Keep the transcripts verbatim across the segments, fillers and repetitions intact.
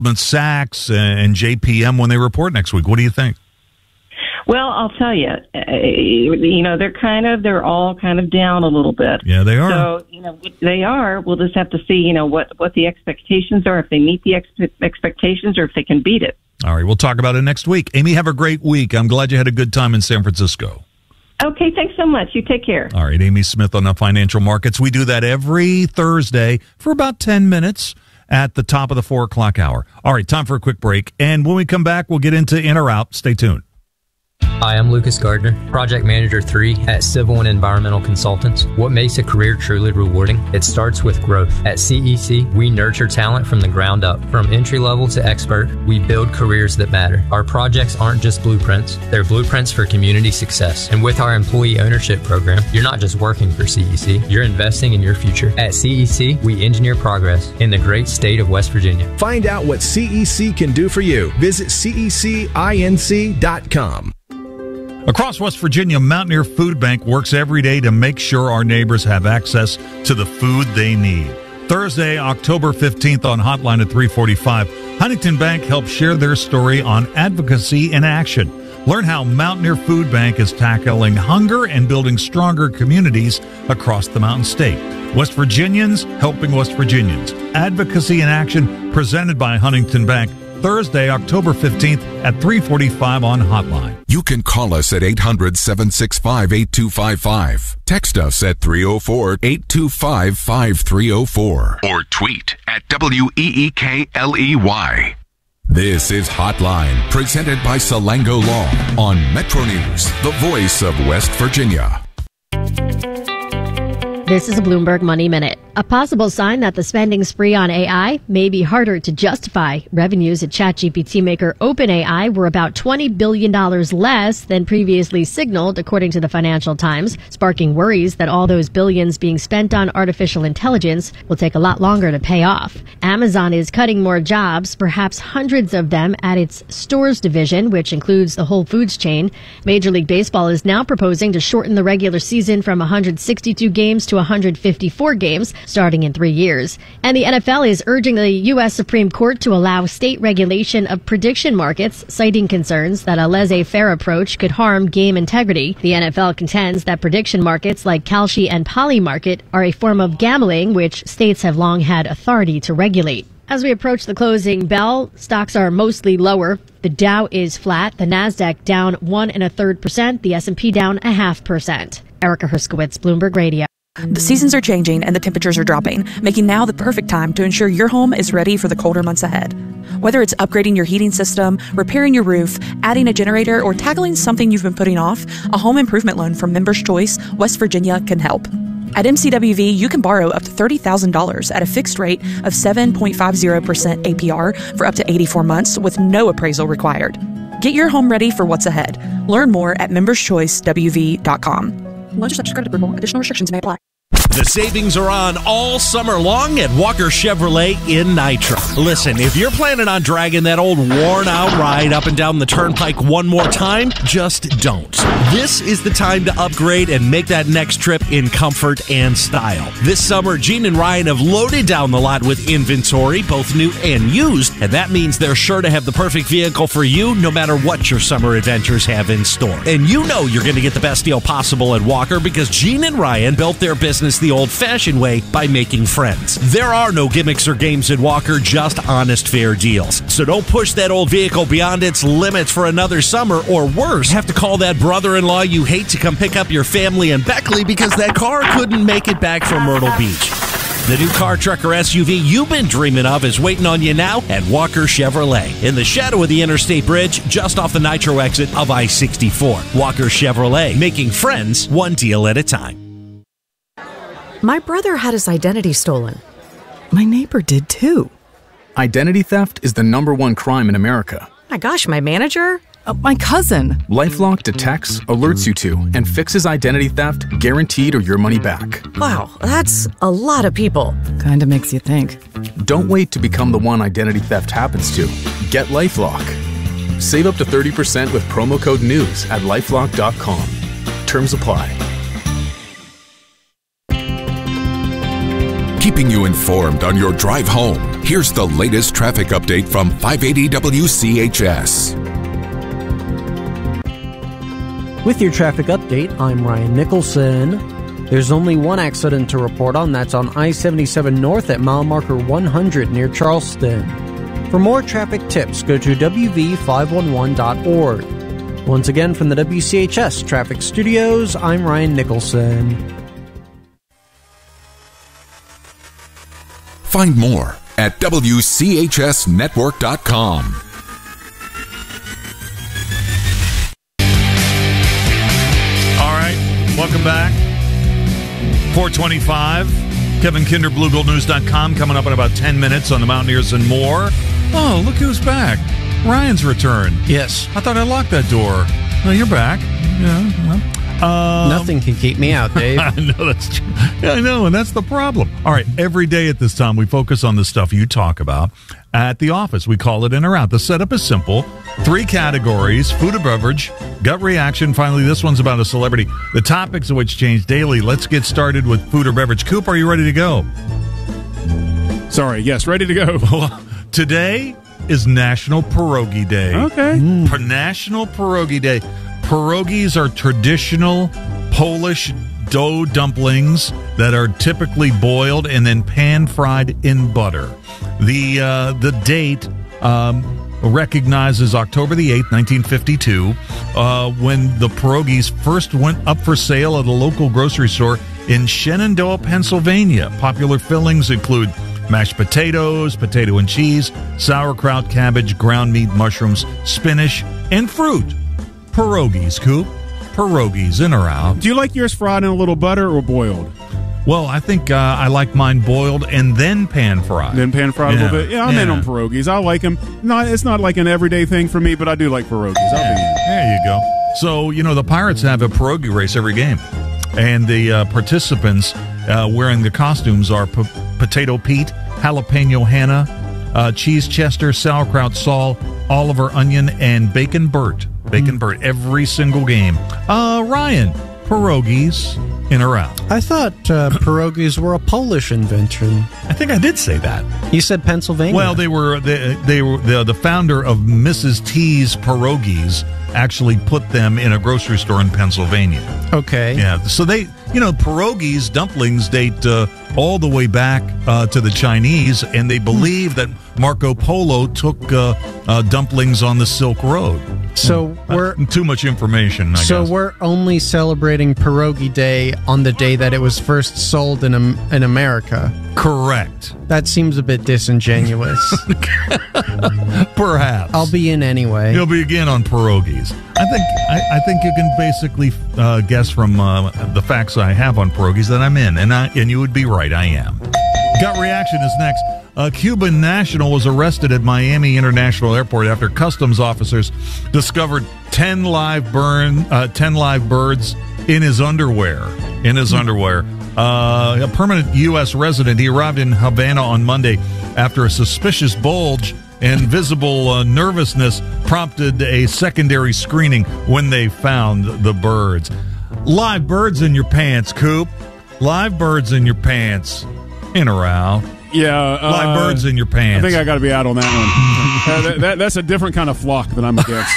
Goldman Sachs and J P M when they report next week? What do you think? Well, I'll tell you, uh, you know, they're kind of, they're all kind of down a little bit. Yeah, they are. So, you know, they are. We'll just have to see, you know, what, what the expectations are, if they meet the ex- expectations or if they can beat it. All right, we'll talk about it next week. Amy, have a great week. I'm glad you had a good time in San Francisco. Okay, thanks so much. You take care. All right, Amy Smith on the Financial Markets. We do that every Thursday for about ten minutes at the top of the four o'clock hour. All right, time for a quick break. And when we come back, we'll get into In or Out. Stay tuned. Hi, I'm Lucas Gardner, Project Manager three at Civil and Environmental Consultants. What makes a career truly rewarding? It starts with growth. At C E C, we nurture talent from the ground up. From entry level to expert, we build careers that matter. Our projects aren't just blueprints, they're blueprints for community success. And with our employee ownership program, you're not just working for C E C, you're investing in your future. At C E C, we engineer progress in the great state of West Virginia. Find out what C E C can do for you. Visit C E C inc dot com. Across West Virginia, Mountaineer Food Bank works every day to make sure our neighbors have access to the food they need. Thursday, October fifteenth on Hotline at three forty-five, Huntington Bank helps share their story on advocacy in action. Learn how Mountaineer Food Bank is tackling hunger and building stronger communities across the Mountain State. West Virginians helping West Virginians. Advocacy in Action, presented by Huntington Bank. Thursday, October fifteenth at three forty-five on Hotline. You can call us at eight hundred, seven six five, eight two five five. Text us at three oh four, eight two five, five three oh four. Or tweet at W E E K L E Y. This is Hotline, presented by Salango Law on Metro News, the voice of West Virginia. This is a Bloomberg Money Minute. A possible sign that the spending spree on A I may be harder to justify. Revenues at ChatGPT maker OpenAI were about twenty billion dollars less than previously signaled, according to the Financial Times, sparking worries that all those billions being spent on artificial intelligence will take a lot longer to pay off. Amazon is cutting more jobs, perhaps hundreds of them at its stores division, which includes the Whole Foods chain. Major League Baseball is now proposing to shorten the regular season from one hundred sixty-two games to one hundred fifty-four games, starting in three years. And the N F L is urging the U S Supreme Court to allow state regulation of prediction markets, citing concerns that a laissez-faire approach could harm game integrity. The N F L contends that prediction markets like Kalshi and Polymarket are a form of gambling, which states have long had authority to regulate. As we approach the closing bell, stocks are mostly lower. The Dow is flat, the Nasdaq down one and a third percent, the S and P down a half percent. Erica Herskowitz, Bloomberg Radio. The seasons are changing and the temperatures are dropping, making now the perfect time to ensure your home is ready for the colder months ahead. Whether it's upgrading your heating system, repairing your roof, adding a generator, or tackling something you've been putting off, a home improvement loan from Members Choice, West Virginia can help. At M C W V, you can borrow up to thirty thousand dollars at a fixed rate of seven point five zero percent A P R for up to eighty-four months with no appraisal required. Get your home ready for what's ahead. Learn more at members choice w v dot com. Lunch subject to credit approval. Additional restrictions may apply. The savings are on all summer long at Walker Chevrolet in Nitro. Listen, if you're planning on dragging that old worn-out ride up and down the turnpike one more time, just don't. This is the time to upgrade and make that next trip in comfort and style. This summer, Gene and Ryan have loaded down the lot with inventory, both new and used, and that means they're sure to have the perfect vehicle for you no matter what your summer adventures have in store. And you know you're going to get the best deal possible at Walker because Gene and Ryan built their business the old-fashioned way by making friends. There are no gimmicks or games at Walker, just honest, fair deals. So don't push that old vehicle beyond its limits for another summer, or worse, have to call that brother-in-law you hate to come pick up your family in Beckley because that car couldn't make it back from Myrtle Beach. The new car, truck, or S U V you've been dreaming of is waiting on you now at Walker Chevrolet, in the shadow of the Interstate Bridge, just off the Nitro exit of I sixty-four. Walker Chevrolet, making friends one deal at a time. My brother had his identity stolen. My neighbor did too. Identity theft is the number one crime in America. My gosh, my manager? Uh, my cousin. LifeLock detects, alerts you to, and fixes identity theft, guaranteed or your money back. Wow, that's a lot of people. Kinda makes you think. Don't wait to become the one identity theft happens to. Get LifeLock. Save up to thirty percent with promo code NEWS at lifelock dot com. Terms apply. Keeping you informed on your drive home, Here's the latest traffic update from five eighty W C H S. With your traffic update, I'm Ryan Nicholson. There's only one accident to report on. That's on I seventy-seven North at mile marker one hundred near Charleston. For more traffic tips, go to W V five one one dot org. Once again, from the W C H S Traffic Studios, I'm Ryan Nicholson. Find more at W C H S network dot com. Welcome back. four twenty-five. Kevin Kinder, Blue Gold News dot com, coming up in about ten minutes on the Mountaineers and more. Oh, look who's back. Ryan's returned. Yes. I thought I locked that door. No, you're back. Yeah. Well, um, Nothing can keep me out, Dave. I know that's true. Yeah, I know, and that's the problem. All right, every day at this time, we focus on the stuff you talk about at the office. We call it In or Out. The setup is simple. Three categories: food or beverage, gut reaction. Finally, this one's about a celebrity. The topics of which change daily. Let's get started with food or beverage. Coop, are you ready to go? Sorry, yes, ready to go. Today is National Pierogi Day. Okay. Mm. National Pierogi Day. Pierogies are traditional Polish dough dumplings that are typically boiled and then pan-fried in butter. The uh, the date um, recognizes October the eighth, nineteen fifty-two, uh, when the pierogies first went up for sale at a local grocery store in Shenandoah, Pennsylvania. Popular fillings include mashed potatoes, potato and cheese, sauerkraut, cabbage, ground meat, mushrooms, spinach, and fruit. Pierogies, Coop. Pierogies, in or out. Do you like yours fried in a little butter or boiled? Well, I think uh, I like mine boiled and then pan-fried. Then pan-fried Yeah. a little bit? Yeah, I'm Yeah. in on pierogies. I like them. Not, it's not like an everyday thing for me, but I do like pierogies. I'll be in. There you go. So, you know, the Pirates have a pierogi race every game. And the uh, participants uh, wearing the costumes are P- Potato Pete, Jalapeno Hannah, uh, Cheese Chester, Sauerkraut Saul, Oliver Onion, and Bacon Bert. Bacon Bert every single game. Uh, Ryan, pierogies, in or out? I thought uh, pierogies were a Polish invention. I think I did say that. You said Pennsylvania. Well, they were they, they were the, the founder of Missus T's Pierogies actually put them in a grocery store in Pennsylvania. Okay. Yeah. So they, you know, pierogies, dumplings date uh, all the way back uh, to the Chinese, and they believe that Marco Polo took uh, uh, dumplings on the Silk Road. So Uh, we're too much information, I so guess. we're only celebrating Pierogi Day on the day that it was first sold in Am- in America. Correct. That seems a bit disingenuous. Perhaps. I'll be in anyway. You'll be again on pierogies. I think I, I think you can basically uh, guess from uh, the facts I have on pierogies that I'm in, and I and you would be right. I am. Gut reaction is next. A Cuban national was arrested at Miami International Airport after customs officers discovered ten live burn, uh, ten live birds in his underwear. In his underwear. Uh, a permanent U S resident. He arrived in Havana on Monday after a suspicious bulge and visible uh, nervousness prompted a secondary screening when they found the birds. Live birds in your pants, Coop. Live birds in your pants. In or out? Yeah. Uh, Live birds in your pants. I think I got to be out on that one. uh, that, that, that's a different kind of flock that I'm against.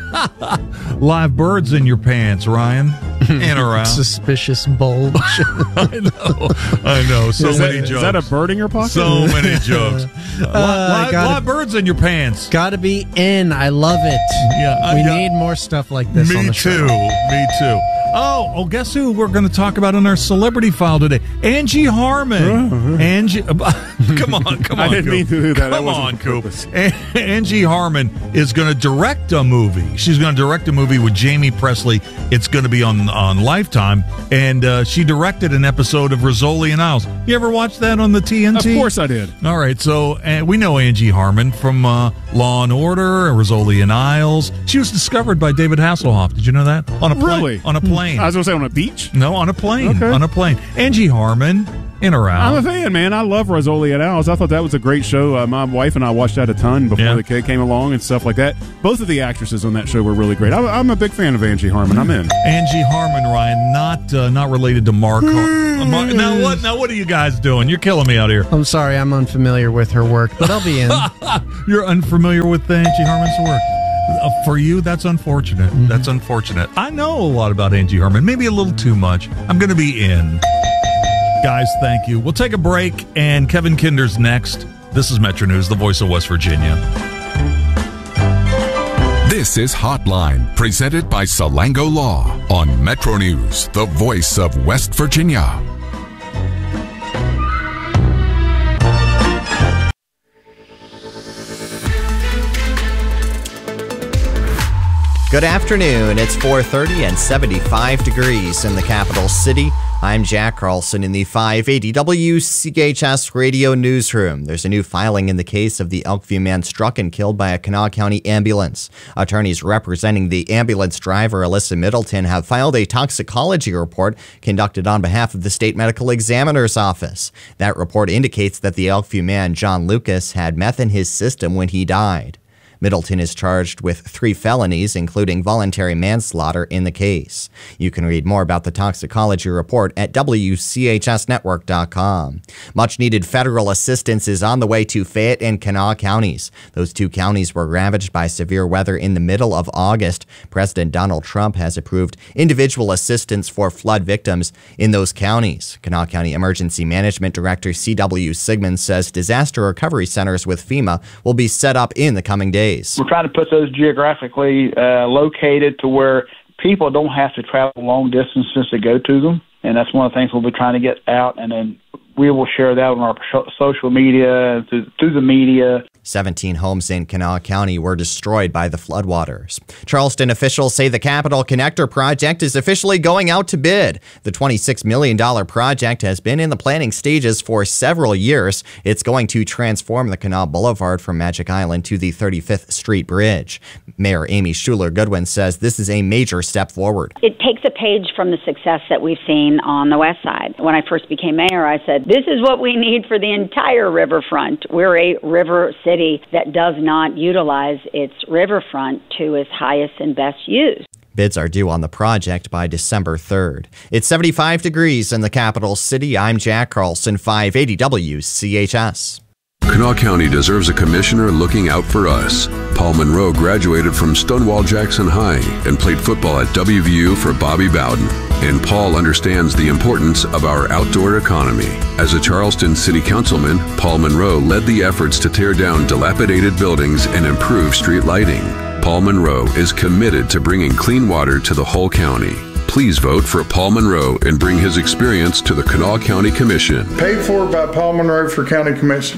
Live birds in your pants, Ryan. In or out? Suspicious bulge. I know. I know. So is many that, jokes. Is that a bird in your pocket? So many jokes. Uh, Uh, live, gotta- live birds in your pants. Gotta be in. I love it. Yeah, we I- yeah. need more stuff like this on Me the too. show. Me too. Oh, oh, guess who we're going to talk about in our celebrity file today? Angie Harmon. Angie, come on, come on. I didn't Coop. mean to do that. That Come wasn't on, on Coop. purpose. A- Angie Harmon is going to direct a movie. She's going to direct a movie with Jamie Presley. It's going to be on on Lifetime, and uh, she directed an episode of Rizzoli and Isles. You ever watch that on the T N T? Of course I did. All right, so uh, we know Angie Harmon from uh, Law and Order, Rizzoli and Isles. She was discovered by David Hasselhoff. Did you know that? On a plane, Really? On a plane. plane. I was going to say on a beach? No, on a plane. Okay. On a plane. Angie Harmon, in or out? I'm a fan, man. I love Rizzoli et al. I thought that was a great show. Uh, my wife and I watched that a ton before Yeah. the kid came along and stuff like that. Both of the actresses on that show were really great. I, I'm a big fan of Angie Harmon. I'm in. Angie Harmon, Ryan, not uh, not related to Mark. Har- uh, Mar- now what? Now what are you guys doing? You're killing me out here. I'm sorry, I'm unfamiliar with her work, but I'll be in. You're unfamiliar with Angie Harmon's work. Uh, for you, that's unfortunate. Mm-hmm. That's unfortunate. I know a lot about Angie Harmon, maybe a little too much. I'm going to be in. Guys, thank you. We'll take a break, and Kevin Kinder's next. This is Metro News, the voice of West Virginia. This is Hotline, presented by Salango Law on Metro News, the voice of West Virginia. Good afternoon. It's four thirty and seventy-five degrees in the capital city. I'm Jack Carlson in the five eighty W C H S radio newsroom. There's a new filing in the case of the Elkview man struck and killed by a Kanawha County ambulance. Attorneys representing the ambulance driver, Alyssa Middleton, have filed a toxicology report conducted on behalf of the state medical examiner's office. That report indicates that the Elkview man, John Lucas, had meth in his system when he died. Middleton is charged with three felonies, including voluntary manslaughter, in the case. You can read more about the toxicology report at W C H S network dot com. Much-needed federal assistance is on the way to Fayette and Kanawha counties. Those two counties were ravaged by severe weather in the middle of August. President Donald Trump has approved individual assistance for flood victims in those counties. Kanawha County Emergency Management Director C W Sigmund says disaster recovery centers with FEMA will be set up in the coming days. We're trying to put those geographically uh, located to where people don't have to travel long distances to go to them. And that's one of the things we'll be trying to get out. And then we will share that on our social media and through, through the media. seventeen homes in Kanawha County were destroyed by the floodwaters. Charleston officials say the Capitol Connector project is officially going out to bid. The twenty-six million dollars project has been in the planning stages for several years. It's going to transform the Kanawha Boulevard from Magic Island to the thirty-fifth Street Bridge. Mayor Amy Schuler Goodwin says this is a major step forward. It takes a page from the success that we've seen on the west side. When I first became mayor, I said, this is what we need for the entire riverfront. We're a river city that does not utilize its riverfront to its highest and best use. Bids are due on the project by December third. It's seventy-five degrees in the capital city. I'm Jack Carlson, five eighty W C H S. Kanawha County deserves a commissioner looking out for us. Paul Monroe graduated from Stonewall Jackson High and played football at W V U for Bobby Bowden. And Paul understands the importance of our outdoor economy. As a Charleston City Councilman, Paul Monroe led the efforts to tear down dilapidated buildings and improve street lighting. Paul Monroe is committed to bringing clean water to the whole county. Please vote for Paul Monroe and bring his experience to the Kanawha County Commission. Paid for by Paul Monroe for County Commission.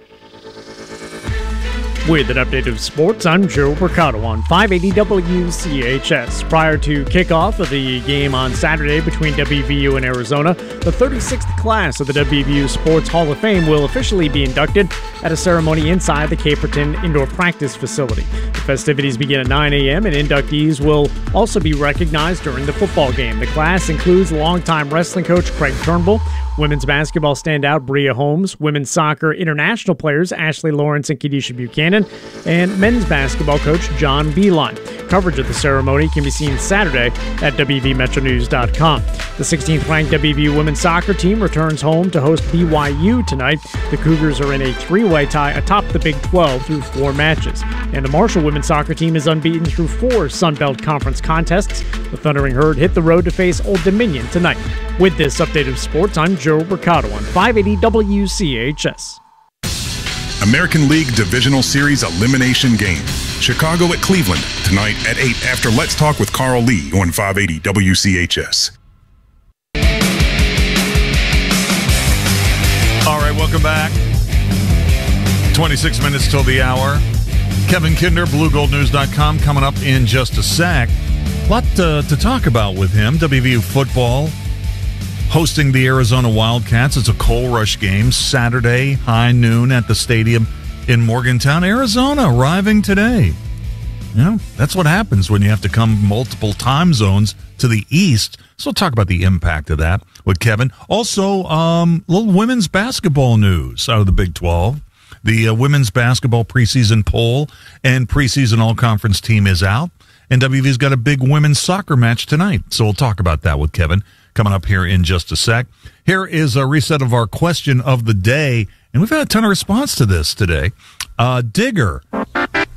With an update of sports, I'm Joe Mercado on five eighty W C H S. Prior to kickoff of the game on Saturday between W V U and Arizona, the thirty-sixth class of the W V U Sports Hall of Fame will officially be inducted at a ceremony inside the Caperton Indoor Practice Facility. The festivities begin at nine a.m. and inductees will also be recognized during the football game. The class includes longtime wrestling coach Craig Turnbull, women's basketball standout Bria Holmes, women's soccer international players Ashley Lawrence and Kedisha Buchanan, and men's basketball coach John Beeline. Coverage of the ceremony can be seen Saturday at W V Metro News dot com. The sixteenth ranked W V U women's soccer team returns home to host B Y U tonight. The Cougars are in a three-way tie atop the Big twelve through four matches. And the Marshall women's soccer team is unbeaten through four Sun Belt Conference contests. The Thundering Herd hit the road to face Old Dominion tonight. With this update of sports, I'm Joe Mercado on five eighty W C H S. American League Divisional Series Elimination Game. Chicago at Cleveland tonight at eight after Let's Talk with Carl Lee on five eighty W C H S. All right, welcome back. twenty-six minutes till the hour. Kevin Kinder, blue gold news dot com, coming up in just a sec. A lot to, to talk about with him. W V U football hosting the Arizona Wildcats. It's a coal rush game Saturday, high noon at the stadium in Morgantown, Arizona, arriving today. You know, that's what happens when you have to come multiple time zones to the east. So we'll talk about the impact of that with Kevin. Also, um, a little women's basketball news out of the Big twelve. The uh, women's basketball preseason poll and preseason all-conference team is out. And W V's got a big women's soccer match tonight. So we'll talk about that with Kevin coming up here in just a sec. Here is a reset of our question of the day. And we've had a ton of response to this today. Uh, Digger